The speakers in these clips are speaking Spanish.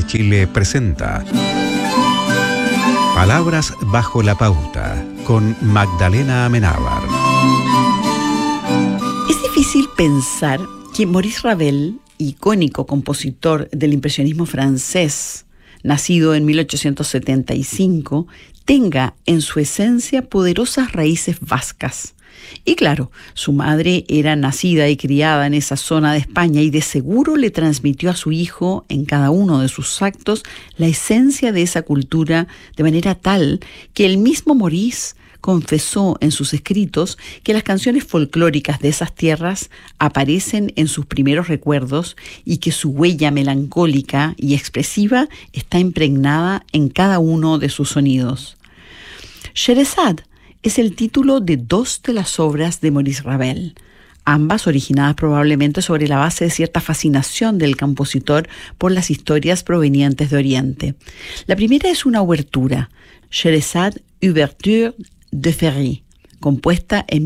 de Chile presenta Palabras bajo la pauta con Magdalena Amenábar. Es difícil pensar que Maurice Ravel, icónico compositor del impresionismo francés, nacido en 1875, tenga en su esencia poderosas raíces vascas. Y claro, su madre era nacida y criada en esa zona de España y de seguro le transmitió a su hijo en cada uno de sus actos la esencia de esa cultura de manera tal que el mismo Maurice confesó en sus escritos que las canciones folclóricas de esas tierras aparecen en sus primeros recuerdos y que su huella melancólica y expresiva está impregnada en cada uno de sus sonidos. Sherazade es el título de dos de las obras de Maurice Ravel, ambas originadas probablemente sobre la base de cierta fascinación del compositor por las historias provenientes de Oriente. La primera es una obertura, Sherazade Ouverture de Ferry, compuesta en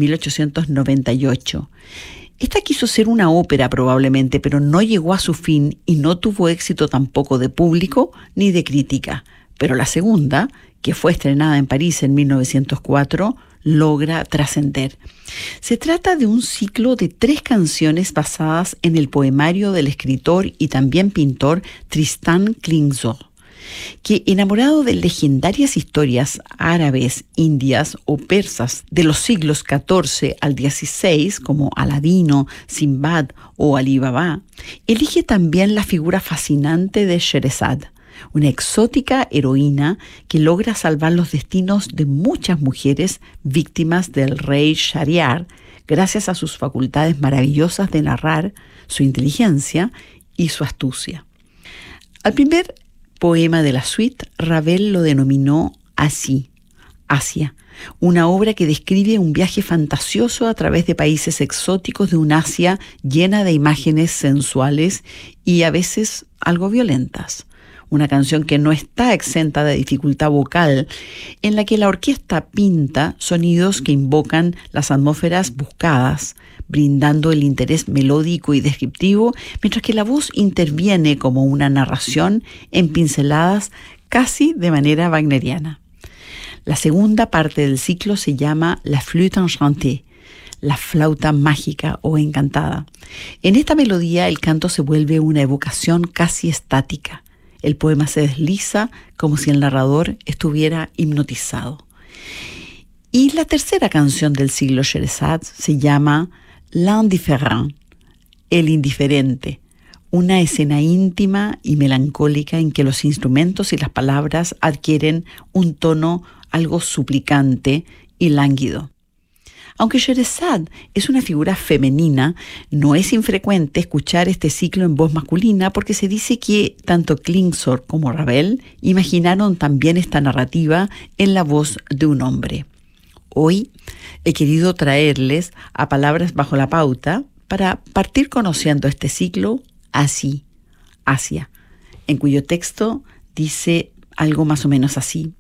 1898. Esta quiso ser una ópera probablemente, pero no llegó a su fin y no tuvo éxito tampoco de público ni de crítica. Pero la segunda, que fue estrenada en París en 1904, logra trascender. Se trata de un ciclo de 3 canciones basadas en el poemario del escritor y también pintor Tristan Klingsor, que, enamorado de legendarias historias árabes, indias o persas de los siglos XIV al XVI, como Aladino, Sinbad o Alí Baba, elige también la figura fascinante de Sherazade, una exótica heroína que logra salvar los destinos de muchas mujeres víctimas del rey Shahriar gracias a sus facultades maravillosas de narrar, su inteligencia y su astucia. Al primer poema de la suite, Ravel lo denominó así, Asia, una obra que describe un viaje fantasioso a través de países exóticos de un Asia llena de imágenes sensuales y a veces algo violentas. Una canción que no está exenta de dificultad vocal, en la que la orquesta pinta sonidos que invocan las atmósferas buscadas, brindando el interés melódico y descriptivo, mientras que la voz interviene como una narración en pinceladas casi de manera wagneriana. La segunda parte del ciclo se llama La Flûte enchantée, la flauta mágica o encantada. En esta melodía el canto se vuelve una evocación casi estática. El poema se desliza como si el narrador estuviera hipnotizado. Y la tercera canción del siglo Sherazade se llama L'Indifférent, el indiferente, una escena íntima y melancólica en que los instrumentos y las palabras adquieren un tono algo suplicante y lánguido. Aunque Sherazade es una figura femenina, no es infrecuente escuchar este ciclo en voz masculina porque se dice que tanto Klingsor como Ravel imaginaron también esta narrativa en la voz de un hombre. Hoy he querido traerles a Palabras bajo la pauta para partir conociendo este ciclo así, Asia, en cuyo texto dice algo más o menos así.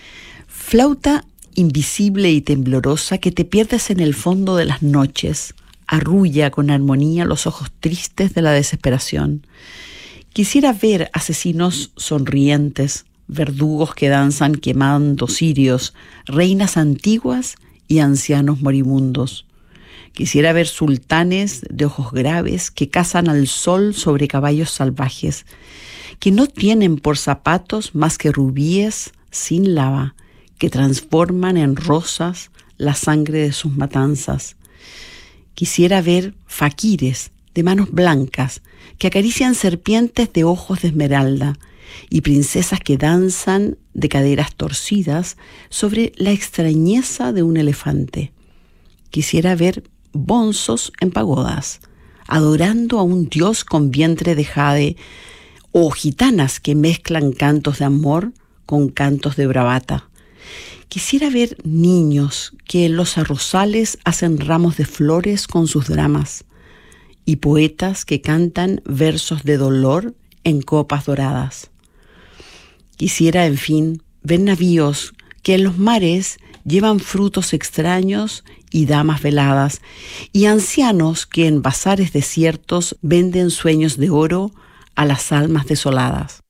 Flauta invisible y temblorosa que te pierdes en el fondo de las noches, arrulla con armonía los ojos tristes de la desesperación. Quisiera ver asesinos sonrientes, verdugos que danzan quemando cirios, reinas antiguas y ancianos moribundos. Quisiera ver sultanes de ojos graves que cazan al sol sobre caballos salvajes, que no tienen por zapatos más que rubíes sin lava, que transforman en rosas la sangre de sus matanzas. Quisiera ver faquires de manos blancas que acarician serpientes de ojos de esmeralda y princesas que danzan de caderas torcidas sobre la extrañeza de un elefante. Quisiera ver bonzos en pagodas, adorando a un dios con vientre de jade, o gitanas que mezclan cantos de amor con cantos de bravata. Quisiera ver niños que en los arrozales hacen ramos de flores con sus dramas y poetas que cantan versos de dolor en copas doradas. Quisiera, en fin, ver navíos que en los mares llevan frutos extraños y damas veladas, y ancianos que en bazares desiertos venden sueños de oro a las almas desoladas.